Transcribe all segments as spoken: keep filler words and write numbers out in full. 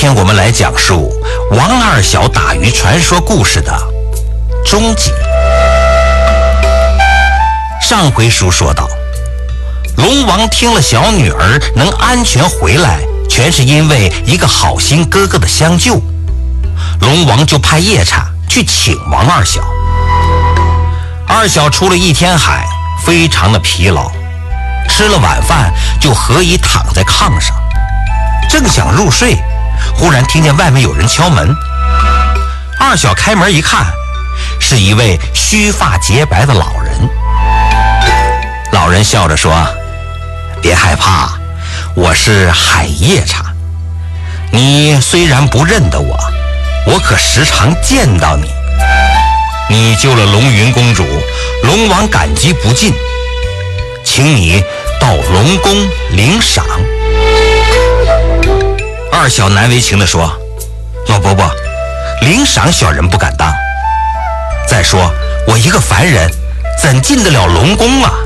天我们来讲述王二小打鱼传说故事的终集。上回书说到，龙王听了小女儿能安全回来，全是因为一个好心哥哥的相救，龙王就派夜叉去请王二小。二小出了一天海，非常的疲劳，吃了晚饭就合衣躺在炕上，正想入睡，忽然听见外面有人敲门。二小开门一看，是一位须发洁白的老人。老人笑着说：别害怕，我是海夜叉，你虽然不认得我，我可时常见到你。你救了龙云公主，龙王感激不尽，请你到龙宫领赏。二小难为情地说：老伯伯，领赏小人不敢当，再说我一个凡人怎进得了龙宫啊？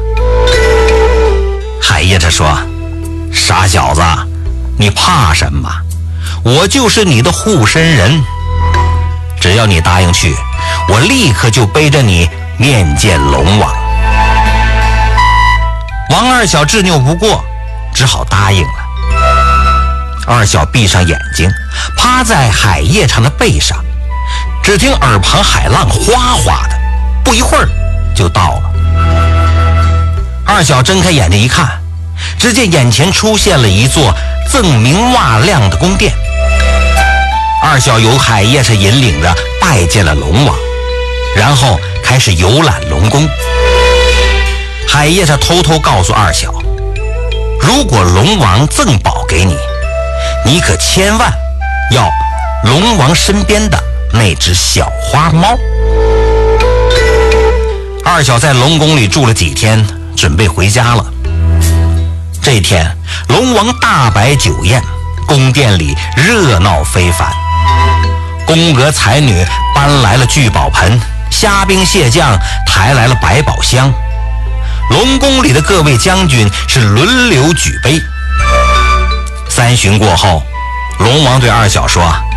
海夜叉说：傻小子，你怕什么？我就是你的护身人，只要你答应去，我立刻就背着你面见龙王。王二小执拗不过，只好答应了。二小闭上眼睛，趴在海夜叉的背上，只听耳旁海浪哗哗的，不一会儿就到了。二小睁开眼睛一看，只见眼前出现了一座锃明瓦亮的宫殿。二小由海夜叉引领着拜见了龙王，然后开始游览龙宫。海夜叉偷偷告诉二小，如果龙王赠宝给你，你可千万要龙王身边的那只小花猫。二小在龙宫里住了几天，准备回家了。这天龙王大摆酒宴，宫殿里热闹非凡，宫娥才女搬来了聚宝盆，虾兵蟹将抬来了百宝箱，龙宫里的各位将军是轮流举杯。三巡过后，龙王对二小说：